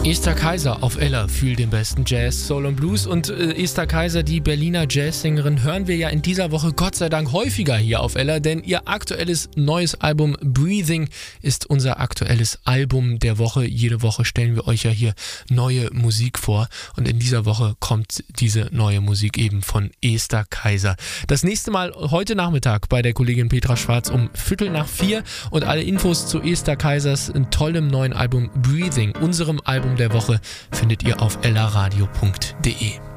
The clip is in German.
Esther Kaiser auf Ella, fühl den besten Jazz, Soul und Blues. Und Esther Kaiser, die Berliner Jazzsängerin, hören wir ja in dieser Woche Gott sei Dank häufiger hier auf Ella, denn ihr aktuelles neues Album Breathing ist unser aktuelles Album der Woche. Jede Woche stellen wir euch ja hier neue Musik vor und in dieser Woche kommt diese neue Musik eben von Esther Kaiser. Das nächste Mal heute Nachmittag bei der Kollegin Petra Schwarz um 3:45 und alle Infos zu Esther Kaisers tollem neuen Album Breathing, unserem Album der Woche, findet ihr auf ellaradio.de.